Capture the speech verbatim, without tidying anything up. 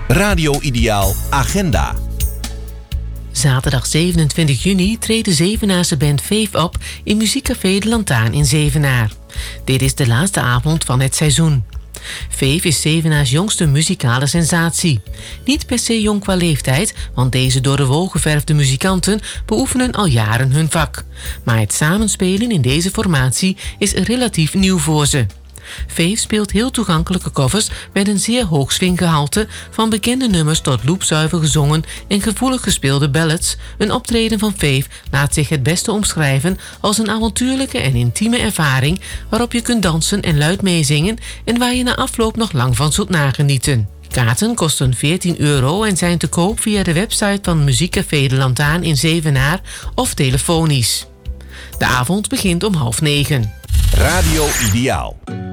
Radio Ideaal Agenda. Zaterdag zevenentwintig juni treedt de Zevenaarse band Fave op in Muziekcafé De Lantaarn in Zevenaar. Dit is de laatste avond van het seizoen. Fave is Zevenaars jongste muzikale sensatie. Niet per se jong qua leeftijd, want deze door de wol geverfde muzikanten beoefenen al jaren hun vak. Maar het samenspelen in deze formatie is relatief nieuw voor ze. Fave speelt heel toegankelijke covers met een zeer hoog swinggehalte, van bekende nummers tot loopzuiver gezongen en gevoelig gespeelde ballads. Een optreden van Fave laat zich het beste omschrijven als een avontuurlijke en intieme ervaring waarop je kunt dansen en luid meezingen en waar je na afloop nog lang van zult nagenieten. Kaarten kosten veertien euro en zijn te koop via de website van Muziekcafé De Lantaarn in Zevenaar of telefonisch. De avond begint om half negen. Radio Ideaal.